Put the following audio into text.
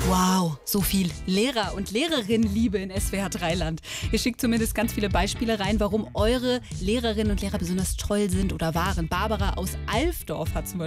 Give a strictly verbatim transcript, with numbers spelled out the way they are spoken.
Wow, so viel Lehrer- und Lehrerinnenliebe in S W R drei Land. Ihr schickt zumindest ganz viele Beispiele rein, warum eure Lehrerinnen und Lehrer besonders toll sind oder waren. Barbara aus Alfdorf hat zum Beispiel